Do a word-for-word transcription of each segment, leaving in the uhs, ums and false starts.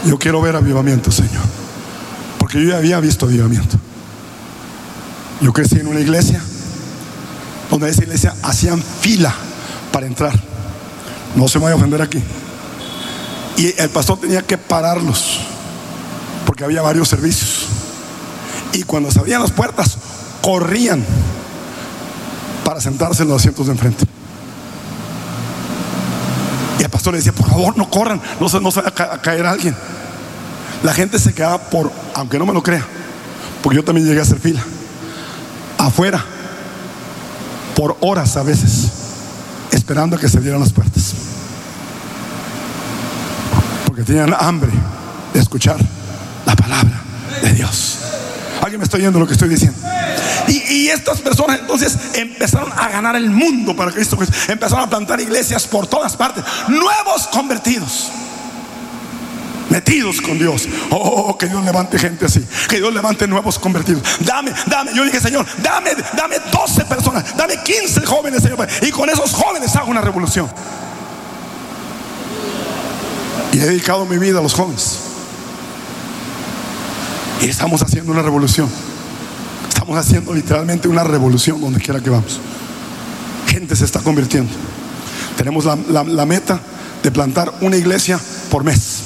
Yo quiero ver avivamiento, Señor, porque yo ya había visto avivamiento. Yo crecí en una iglesia donde esa iglesia hacían fila para entrar. No se me vaya a ofender aquí. Y el pastor tenía que pararlos porque había varios servicios. Y cuando se abrían las puertas, corrían para sentarse en los asientos de enfrente. Y el pastor le decía: por favor, no corran, no se, no se va a, ca a caer alguien. La gente se quedaba por, aunque no me lo crea, porque yo también llegué a hacer fila, afuera, por horas a veces, esperando a que se abrieran las puertas, porque tenían hambre de escuchar la palabra de Dios. ¿Alguien me está oyendo lo que estoy diciendo? Y, y estas personas entonces empezaron a ganar el mundo para Cristo. Empezaron a plantar iglesias por todas partes. Nuevos convertidos, metidos con Dios. Oh, que Dios levante gente así, que Dios levante nuevos convertidos. Dame, dame, yo dije: Señor, dame, dame doce personas, dame quince jóvenes, Señor, y con esos jóvenes hago una revolución. Y he dedicado mi vida a los jóvenes. Y estamos haciendo una revolución. Estamos haciendo literalmente una revolución donde quiera que vamos. Gente se está convirtiendo. Tenemos la, la, la meta de plantar una iglesia por mes.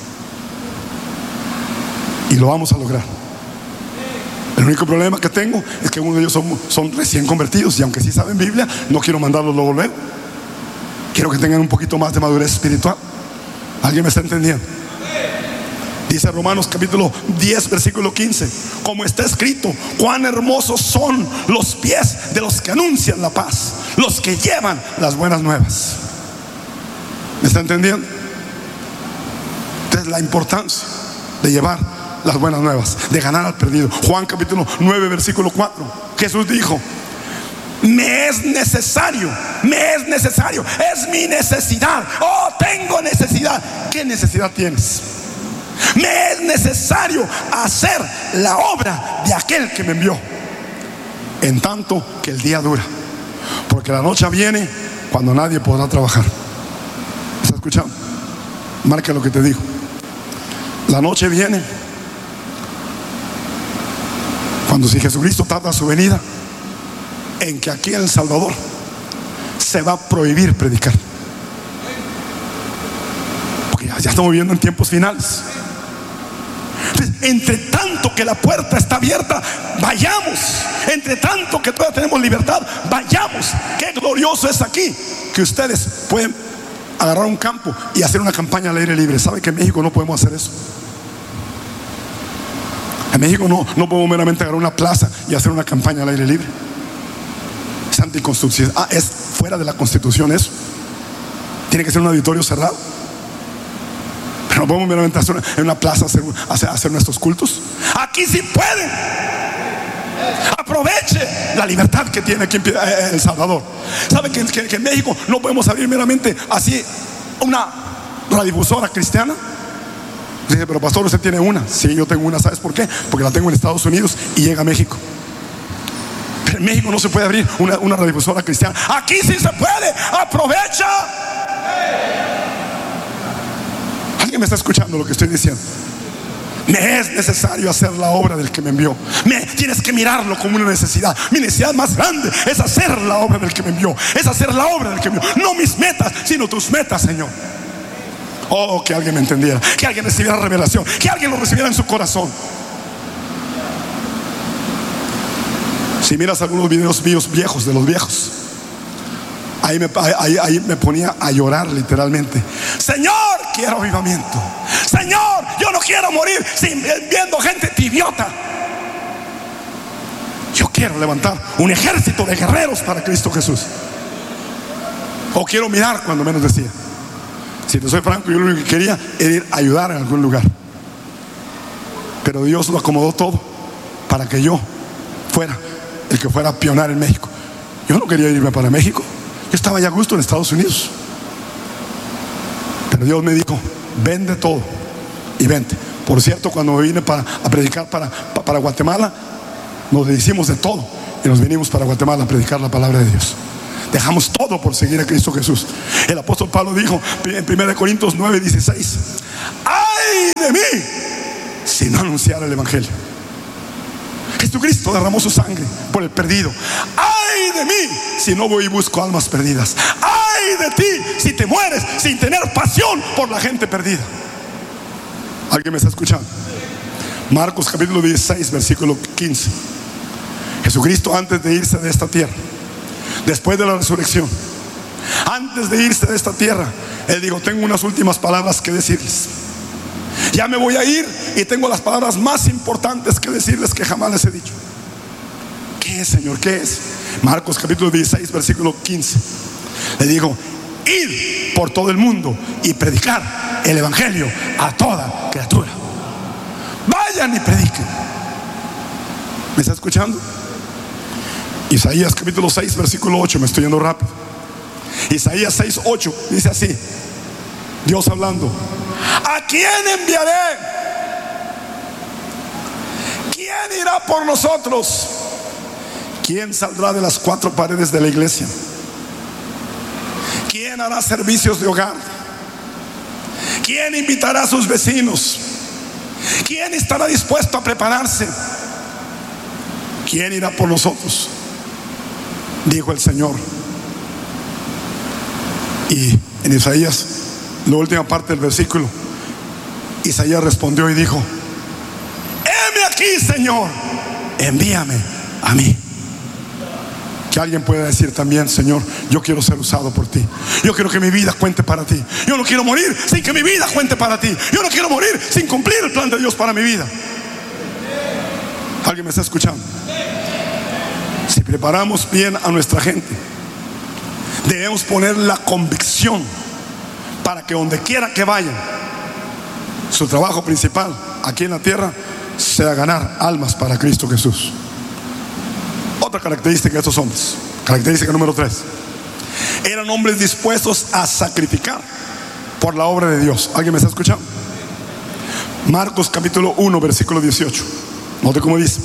Y lo vamos a lograr. El único problema que tengo es que uno de ellos son, son recién convertidos. Y aunque sí saben Biblia, no quiero mandarlos luego luego. Quiero que tengan un poquito más de madurez espiritual. ¿Alguien me está entendiendo? Dice Romanos capítulo diez versículo quince: como está escrito, cuán hermosos son los pies de los que anuncian la paz, los que llevan las buenas nuevas. ¿Me está entendiendo? Entonces, la importancia de llevar las buenas nuevas, de ganar al perdido. Juan capítulo nueve versículo cuatro, Jesús dijo: me es necesario, me es necesario, es mi necesidad. Oh, tengo necesidad. ¿Qué necesidad tienes? Me es necesario hacer la obra de aquel que me envió, en tanto que el día dura, porque la noche viene cuando nadie podrá trabajar. ¿Está escuchando? Marca lo que te digo. La noche viene cuando, si Jesucristo tarda su venida, en que aquí en El Salvador se va a prohibir predicar, porque ya, ya estamos viviendo en tiempos finales. Entonces, entre tanto que la puerta está abierta, vayamos. Entre tanto que todavía tenemos libertad, vayamos. Qué glorioso es aquí que ustedes pueden agarrar un campo y hacer una campaña al aire libre. ¿Sabe que en México no podemos hacer eso? En México no, no podemos meramente agarrar una plaza y hacer una campaña al aire libre. Es anticonstitucional. Ah, es fuera de la Constitución eso. Tiene que ser un auditorio cerrado. Pero no podemos meramente hacer una, en una plaza hacer, hacer, hacer nuestros cultos. Aquí sí pueden. Aproveche la libertad que tiene aquí en El Salvador. ¿Sabe que, que, que en México no podemos abrir meramente así una radiodifusora cristiana? Dice: pero pastor, usted tiene una. Sí, yo tengo una. ¿Sabes por qué? Porque la tengo en Estados Unidos y llega a México. Pero en México no se puede abrir una, una radiodifusora cristiana. Aquí sí se puede. Aprovecha. ¿Alguien me está escuchando lo que estoy diciendo? Me es necesario hacer la obra del que me envió. Me, tienes que mirarlo como una necesidad. Mi necesidad más grande es hacer la obra del que me envió. Es hacer la obra del que me envió. No mis metas, sino tus metas, Señor. Oh, que alguien me entendiera, que alguien recibiera revelación, que alguien lo recibiera en su corazón. Si miras algunos videos míos viejos, de los viejos, ahí me, ahí, ahí me ponía a llorar literalmente. Señor, quiero avivamiento. Señor, yo no quiero morir sin, viendo gente tibiota. Yo quiero levantar un ejército de guerreros para Cristo Jesús. O quiero mirar, cuando menos decía. Si te soy franco, yo lo único que quería era ir a ayudar en algún lugar. Pero Dios lo acomodó todo para que yo fuera el que fuera a pionar en México. Yo no quería irme para México. Yo estaba ya a gusto en Estados Unidos. Pero Dios me dijo: vende todo y vente. Por cierto, cuando me vine para, a predicar para, para Guatemala, nos deshicimos de todo y nos vinimos para Guatemala a predicar la palabra de Dios. Dejamos todo por seguir a Cristo Jesús. El apóstol Pablo dijo en primera Corintios nueve dieciséis: ay ¡ay de mí! Si no anunciara el evangelio. Jesucristo derramó su sangre por el perdido. ¡Ay de mí! Si no voy y busco almas perdidas. ¡Ay de ti! Si te mueres sin tener pasión por la gente perdida. ¿Alguien me está escuchando? Marcos capítulo dieciséis, versículo quince. Jesucristo, antes de irse de esta tierra, después de la resurrección, antes de irse de esta tierra, Él dijo: tengo unas últimas palabras que decirles. Ya me voy a ir y tengo las palabras más importantes que decirles, que jamás les he dicho. ¿Qué es, Señor? ¿Qué es? Marcos capítulo dieciséis, versículo quince. Le dijo: id por todo el mundo y predicar el evangelio a toda criatura. Vayan y prediquen. ¿Me está escuchando? Isaías capítulo seis, versículo ocho. Me estoy yendo rápido. Isaías seis, ocho dice así, Dios hablando: ¿a quién enviaré? ¿Quién irá por nosotros? ¿Quién saldrá de las cuatro paredes de la iglesia? ¿Quién hará servicios de hogar? ¿Quién invitará a sus vecinos? ¿Quién estará dispuesto a prepararse? ¿Quién irá por nosotros? Dijo el Señor. Y en Isaías, la última parte del versículo, Isaías respondió y dijo: heme aquí, Señor, envíame a mí. Que alguien pueda decir también: Señor, yo quiero ser usado por ti. Yo quiero que mi vida cuente para ti. Yo no quiero morir sin que mi vida cuente para ti. Yo no quiero morir sin cumplir el plan de Dios para mi vida. ¿Alguien me está escuchando? Si preparamos bien a nuestra gente, debemos poner la convicción para que donde quiera que vayan, su trabajo principal aquí en la tierra sea ganar almas para Cristo Jesús. Otra característica de estos hombres, característica número tres: eran hombres dispuestos a sacrificar por la obra de Dios. ¿Alguien me está escuchando? Marcos capítulo uno, versículo dieciocho. Note cómo dice: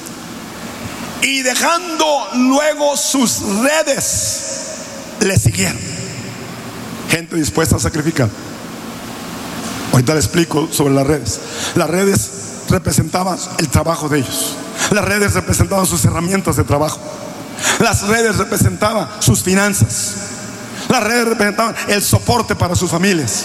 y dejando luego sus redes, le siguieron. Gente dispuesta a sacrificar. Ahorita le explico sobre las redes. Las redes representaban el trabajo de ellos. Las redes representaban sus herramientas de trabajo. Las redes representaban sus finanzas. Las redes representaban el soporte para sus familias.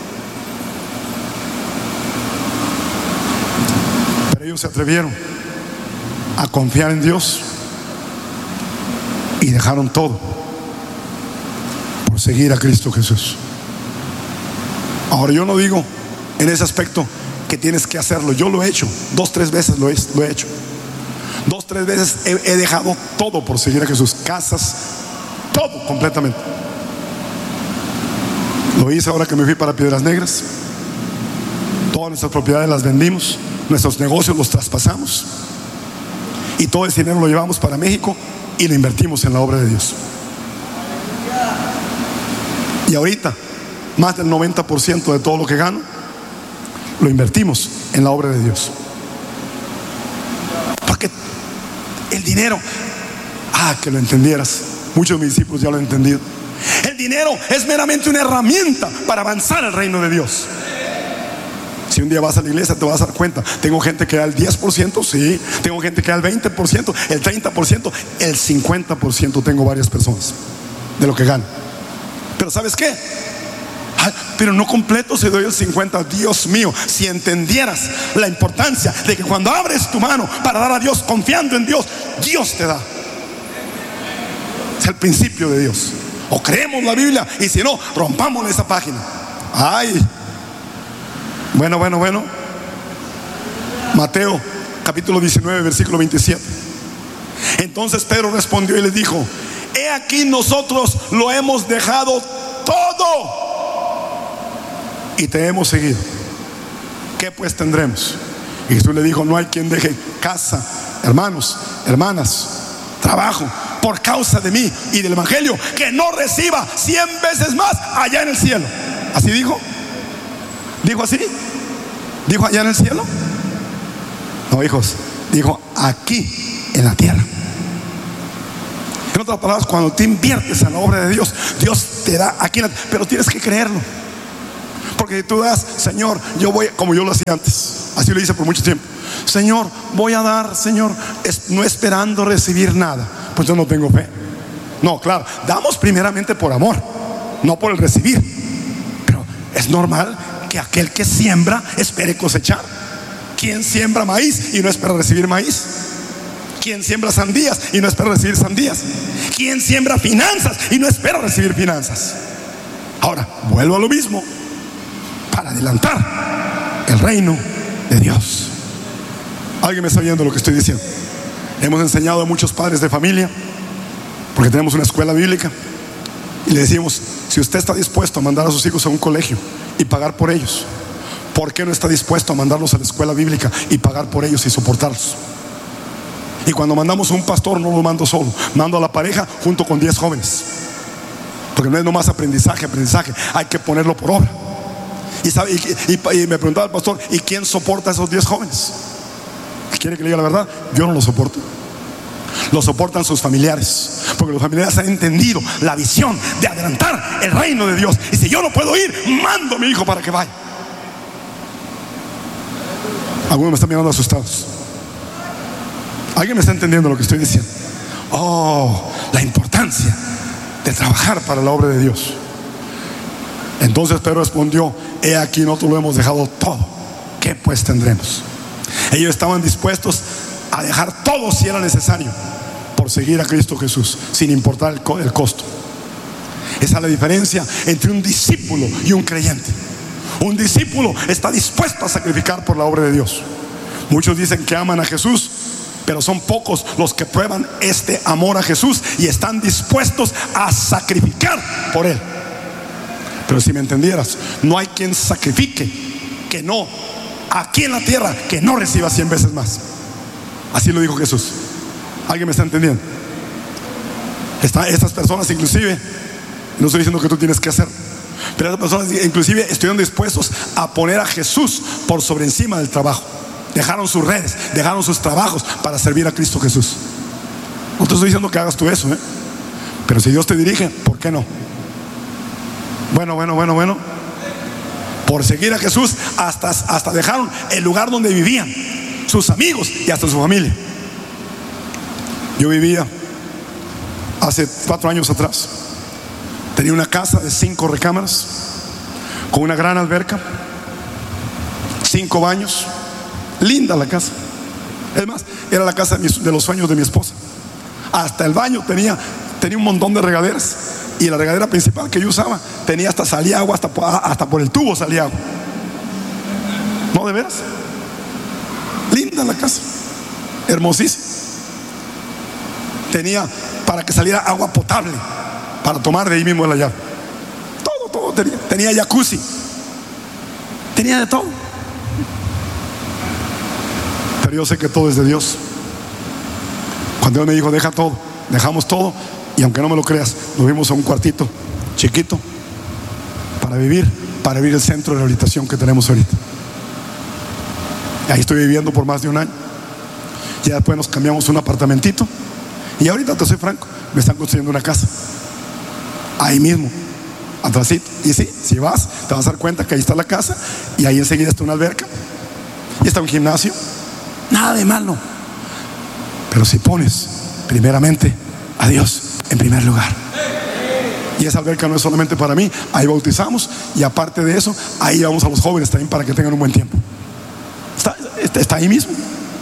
Pero ellos se atrevieron a confiar en Dios y dejaron todo por seguir a Cristo Jesús. Ahora, yo no digo en ese aspecto que tienes que hacerlo. Yo lo he hecho, dos, tres veces lo he, lo he hecho. Dos, tres veces he, he dejado todo por seguir a Jesús. Casas, todo completamente. Lo hice ahora que me fui para Piedras Negras. Todas nuestras propiedades las vendimos, nuestros negocios los traspasamos, y todo ese dinero lo llevamos para México y lo invertimos en la obra de Dios. Y ahorita más del noventa por ciento de todo lo que gano lo invertimos en la obra de Dios. Porque el dinero, ah, que lo entendieras, muchos de mis discípulos ya lo han entendido. El dinero es meramente una herramienta para avanzar el reino de Dios. Si un día vas a la iglesia te vas a dar cuenta, tengo gente que da el diez por ciento, sí. Tengo gente que da el veinte por ciento, el treinta por ciento, el cincuenta por ciento. Tengo varias personas de lo que gano. Pero ¿sabes qué? Ay, pero no completo se doy el cincuenta. Dios mío, si entendieras la importancia de que cuando abres tu mano para dar a Dios, confiando en Dios, Dios te da. Es el principio de Dios. O creemos la Biblia, y si no, rompamos esa página. Ay, bueno, bueno, bueno. Mateo capítulo diecinueve, versículo veintisiete. Entonces Pedro respondió y les dijo: he aquí, nosotros lo hemos dejado todo y te hemos seguido. ¿Qué pues tendremos? Y Jesús le dijo: no hay quien deje casa, hermanos, hermanas, trabajo, por causa de mí y del evangelio, que no reciba cien veces más allá en el cielo. ¿Así dijo? ¿Dijo así? ¿Dijo allá en el cielo? No, hijos, dijo aquí en la tierra. En otras palabras, cuando te inviertes en la obra de Dios, Dios te da aquí en la tierra. Pero tienes que creerlo, Porque si tú das, Señor, yo voy, como yo lo hacía antes, así lo hice por mucho tiempo. Señor, voy a dar, Señor, es, no esperando recibir nada, pues yo no tengo fe. No, claro, damos primeramente por amor, no por el recibir. Pero es normal que aquel que siembra espere cosechar. ¿Quién siembra maíz y no espera recibir maíz? ¿Quién siembra sandías y no espera recibir sandías? ¿Quién siembra finanzas y no espera recibir finanzas? Ahora, vuelvo a lo mismo, para adelantar el reino de Dios. ¿Alguien me está oyendo lo que estoy diciendo? Hemos enseñado a muchos padres de familia, porque tenemos una escuela bíblica, y le decimos: si usted está dispuesto a mandar a sus hijos a un colegio y pagar por ellos, ¿por qué no está dispuesto a mandarlos a la escuela bíblica y pagar por ellos y soportarlos? Y cuando mandamos a un pastor, no lo mando solo, mando a la pareja junto con diez jóvenes, porque no es nomás aprendizaje, aprendizaje, hay que ponerlo por obra. Y, sabe, y, y, y me preguntaba el pastor: ¿y quién soporta a esos diez jóvenes? ¿Quiere que le diga la verdad? Yo no los soporto. Lo soportan sus familiares, porque los familiares han entendido la visión de adelantar el reino de Dios. Y si yo no puedo ir, mando a mi hijo para que vaya. Algunos me están mirando asustados. ¿Alguien me está entendiendo lo que estoy diciendo? Oh, la importancia de trabajar para la obra de Dios. Entonces Pedro respondió: he aquí, nosotros lo hemos dejado todo, ¿qué pues tendremos? Ellos estaban dispuestos a dejar todo si era necesario por seguir a Cristo Jesús, sin importar el, co- el costo. Esa es la diferencia entre un discípulo y un creyente. Un discípulo está dispuesto a sacrificar por la obra de Dios. Muchos dicen que aman a Jesús, pero son pocos los que prueban este amor a Jesús y están dispuestos a sacrificar por Él. Pero si me entendieras, no hay quien sacrifique que no, aquí en la tierra, que no reciba cien veces más. Así lo dijo Jesús. ¿Alguien me está entendiendo? Está, estas personas inclusive, no estoy diciendo que tú tienes que hacer, pero estas personas inclusive estuvieron dispuestos a poner a Jesús por sobre encima del trabajo. Dejaron sus redes, dejaron sus trabajos para servir a Cristo Jesús. No te estoy diciendo que hagas tú eso, ¿eh? Pero si Dios te dirige, ¿por qué no? Bueno, bueno, bueno, bueno. Por seguir a Jesús, hasta, hasta dejaron el lugar donde vivían, sus amigos y hasta su familia. Yo vivía hace cuatro años atrás. Tenía una casa de cinco recámaras, con una gran alberca, cinco baños. Linda la casa. Es más, era la casa de, mis, de los sueños de mi esposa. Hasta el baño tenía, tenía un montón de regaderas. Y la regadera principal que yo usaba tenía hasta, salía agua, hasta, hasta por el tubo salía agua. ¿No, de veras? Linda la casa, hermosísima. Tenía para que saliera agua potable, para tomar de ahí mismo de la llave. Todo, todo tenía. Tenía jacuzzi, tenía de todo. Pero yo sé que todo es de Dios. Cuando Dios me dijo: deja todo, dejamos todo. Y aunque no me lo creas, nos vimos a un cuartito chiquito para vivir, para vivir el centro de rehabilitación que tenemos ahorita. Ahí estoy viviendo por más de un año. Ya después nos cambiamos un apartamentito. Y ahorita, te soy franco, me están construyendo una casa ahí mismo, atrásito. Y sí, si vas, te vas a dar cuenta que ahí está la casa. Y ahí enseguida está una alberca y está un gimnasio. Nada de malo. Pero si pones primeramente a Dios en primer lugar. Y esa alberca no es solamente para mí, ahí bautizamos. Y aparte de eso, ahí vamos a los jóvenes también para que tengan un buen tiempo. Está, está, está ahí mismo.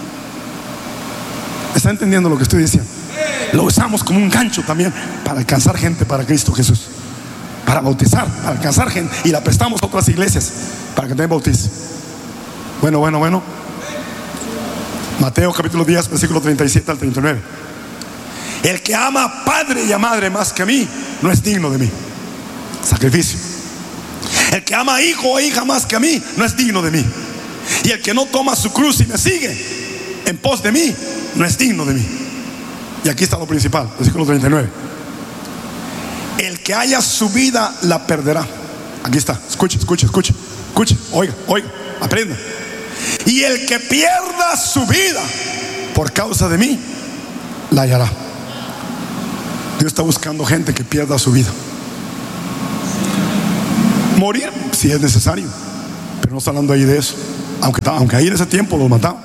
¿Está entendiendo lo que estoy diciendo? Lo usamos como un gancho también para alcanzar gente para Cristo Jesús, para bautizar, para alcanzar gente. Y la prestamos a otras iglesias para que también bautice. Bueno, bueno, bueno. Mateo capítulo diez, versículo treinta y siete al treinta y nueve. El que ama a padre y a madre más que a mí no es digno de mí. Sacrificio. El que ama a hijo o hija más que a mí no es digno de mí. Y el que no toma su cruz y me sigue en pos de mí no es digno de mí. Y aquí está lo principal, versículo treinta y nueve. El que haya su vida la perderá. Aquí está, escuche, escuche, escuche, escuche, oiga, oiga, aprenda. Y el que pierda su vida por causa de mí la hallará. Dios está buscando gente que pierda su vida. Morir, si es necesario, pero no está hablando ahí de eso. Aunque, aunque ahí en ese tiempo los mataban.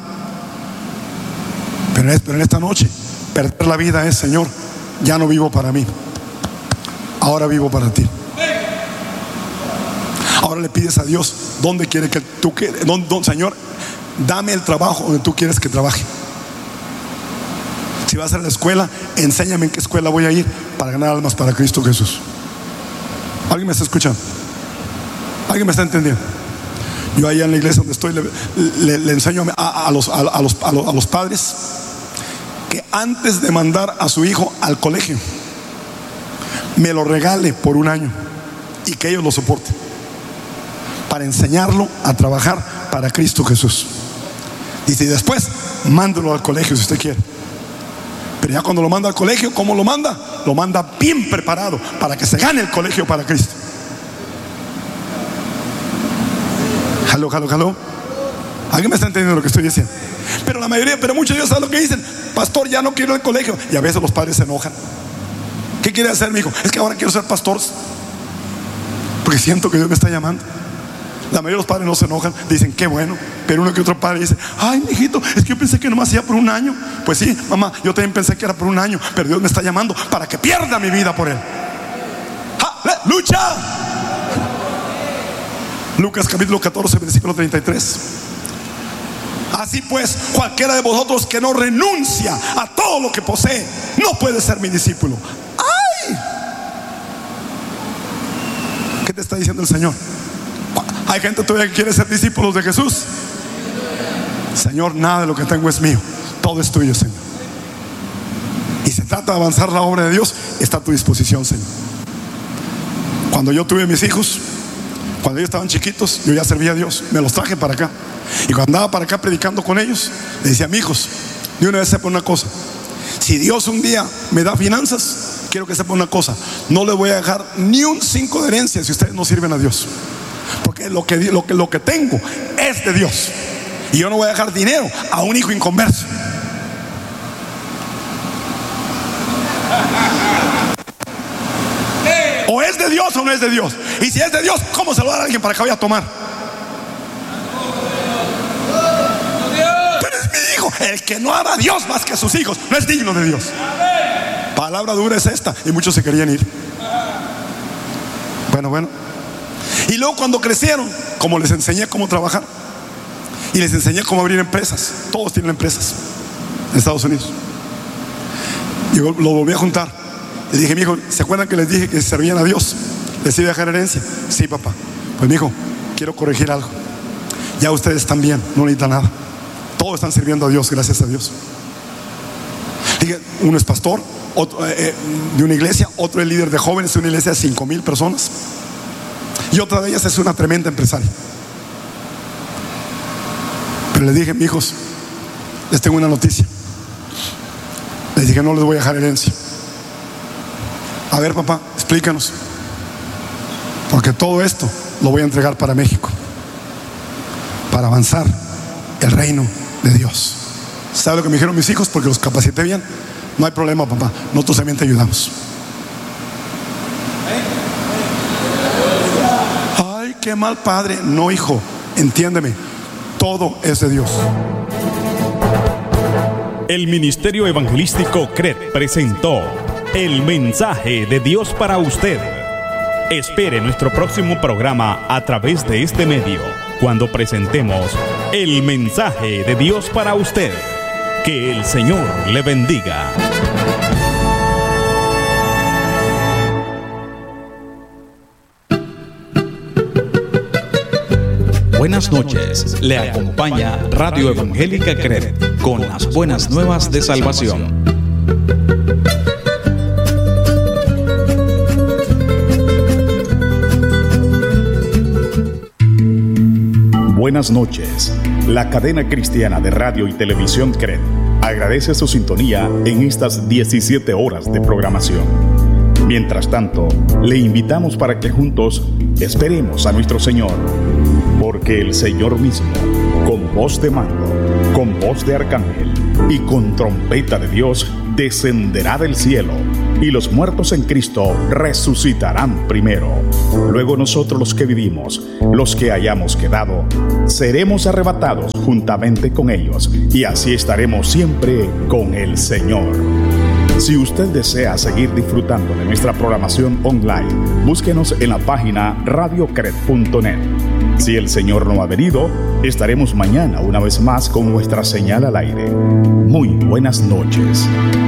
Pero, pero en esta noche, perder la vida es: Señor, ya no vivo para mí, ahora vivo para ti. Ahora le pides a Dios dónde quiere que tú quieres, dónde, dónde, Señor, dame el trabajo donde tú quieres que trabaje. Si vas a la escuela, enséñame en qué escuela voy a ir para ganar almas para Cristo Jesús. ¿Alguien me está escuchando? ¿Alguien me está entendiendo? Yo allá en la iglesia donde estoy le, le, le enseño a, a, los, a, a, los, a, los, a los padres que antes de mandar a su hijo al colegio, me lo regale por un año y que ellos lo soporten, para enseñarlo a trabajar para Cristo Jesús. Dice, y después mándelo al colegio si usted quiere. Pero ya cuando lo manda al colegio, ¿cómo lo manda? Lo manda bien preparado para que se gane el colegio para Cristo. Jaló, jaló, jaló. ¿Alguien me está entendiendo lo que estoy diciendo? Pero la mayoría, pero muchos de ellos saben lo que dicen: pastor, ya no quiero ir al colegio. Y a veces los padres se enojan. ¿Qué quiere hacer mi hijo? Es que ahora quiero ser pastor, porque siento que Dios me está llamando. La mayoría de los padres no se enojan, dicen qué bueno. Pero uno que otro padre dice: ay, mijito, es que yo pensé que nomás iba por un año. Pues sí, mamá, yo también pensé que era por un año, pero Dios me está llamando para que pierda mi vida por él. ¡Aleluya! Lucas capítulo catorce, versículo treinta y tres. Así pues, cualquiera de vosotros que no renuncia a todo lo que posee, no puede ser mi discípulo. ¡Ay! ¿Qué te está diciendo el Señor? Hay gente todavía que quiere ser discípulos de Jesús. Señor, nada de lo que tengo es mío, todo es tuyo, Señor. Y se trata de avanzar la obra de Dios, está a tu disposición, Señor. Cuando yo tuve mis hijos, cuando ellos estaban chiquitos, yo ya servía a Dios, me los traje para acá. Y cuando andaba para acá predicando con ellos, les decía: mijos, de una vez sepan una cosa: si Dios un día me da finanzas, quiero que sepan una cosa, no les voy a dejar ni un cinco de herencia si ustedes no sirven a Dios. Porque lo que, lo que, lo que tengo es de Dios, y yo no voy a dejar dinero a un hijo inconverso. O es de Dios o no es de Dios. Y si es de Dios, ¿cómo se lo va a dar a alguien para que vaya a tomar? Pero es mi hijo. El que no ama a Dios más que a sus hijos no es digno de Dios. Palabra dura es esta. Y muchos se querían ir. Bueno, bueno. Y luego cuando crecieron, como les enseñé cómo trabajar y les enseñé cómo abrir empresas, todos tienen empresas en Estados Unidos, yo lo volví a juntar. Le dije: mi hijo, ¿se acuerdan que les dije que servían a Dios? ¿Les iba a dejar herencia? Sí, papá. Pues mi hijo, quiero corregir algo. Ya ustedes están bien, no necesitan nada. Todos están sirviendo a Dios, gracias a Dios. Dije, uno es pastor, otro, eh, de una iglesia, otro es líder de jóvenes de una iglesia de cinco mil personas, y otra de ellas es una tremenda empresaria. Pero les dije: mi hijos, les tengo una noticia. Les dije: no les voy a dejar herencia. A ver, papá, explícanos. Porque todo esto lo voy a entregar para México, para avanzar el reino de Dios. ¿Sabe lo que me dijeron mis hijos? Porque los capacité bien. No hay problema, papá, nosotros también te ayudamos. Ay, qué mal padre. No, hijo, entiéndeme, todo es de Dios. El Ministerio Evangelístico C R E D presentó El Mensaje de Dios para usted. Espere nuestro próximo programa a través de este medio, cuando presentemos El Mensaje de Dios para usted. Que el Señor le bendiga. Buenas noches, le acompaña Radio Evangélica C R E D con las buenas nuevas de salvación. Buenas noches. La cadena cristiana de radio y televisión C R E D agradece su sintonía en estas diecisiete horas de programación. Mientras tanto, le invitamos para que juntos esperemos a nuestro Señor, porque el Señor mismo, con voz de mando, con voz de arcángel y con trompeta de Dios, descenderá del cielo y los muertos en Cristo resucitarán primero. Luego nosotros los que vivimos, los que hayamos quedado, seremos arrebatados juntamente con ellos, y así estaremos siempre con el Señor. Si usted desea seguir disfrutando de nuestra programación online, búsquenos en la página radio cred punto net. Si el Señor no ha venido, estaremos mañana una vez más con nuestra señal al aire. Muy buenas noches.